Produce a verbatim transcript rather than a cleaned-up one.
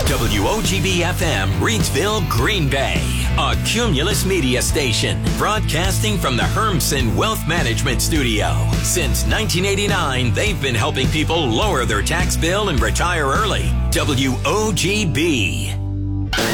W O G B F M, Reidsville, Green Bay. A Cumulus Media station broadcasting from the Hermsen Wealth Management Studio. Since nineteen eighty-nine, they've been helping people lower their tax bill and retire early. W O G B.